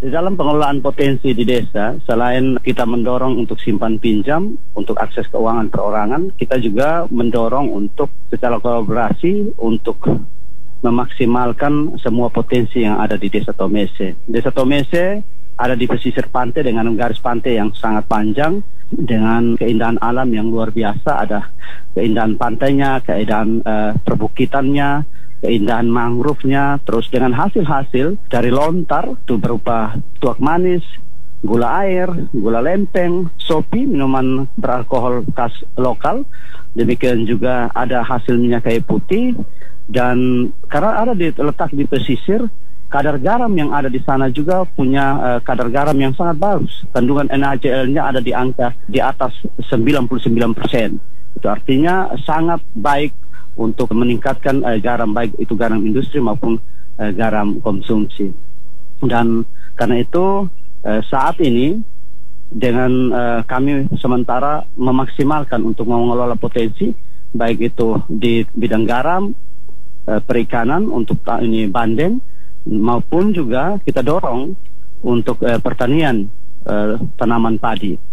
Di dalam pengelolaan potensi di desa, selain kita mendorong untuk simpan pinjam, untuk akses keuangan perorangan, kita juga mendorong untuk secara kolaborasi untuk memaksimalkan semua potensi yang ada di Desa Tomese. Desa Tomese ada di pesisir pantai dengan garis pantai yang sangat panjang, dengan keindahan alam yang luar biasa. Ada keindahan pantainya, keindahan perbukitannya, keindahan mangrove-nya, terus dengan hasil-hasil dari lontar itu berupa tuak manis, gula air, gula lempeng, sopi, minuman beralkohol khas lokal. Demikian juga ada hasil minyak kayu putih, dan karena letak di pesisir, kadar garam yang ada di sana juga punya kadar garam yang sangat bagus. Kandungan NaCl-nya ada di angka di atas 99%. Itu artinya sangat baik untuk meningkatkan garam, baik itu garam industri maupun garam konsumsi. Dan karena itu saat ini dengan kami sementara memaksimalkan untuk mengelola potensi, baik itu di bidang garam, perikanan untuk ini bandeng, maupun juga kita dorong untuk pertanian tanaman padi.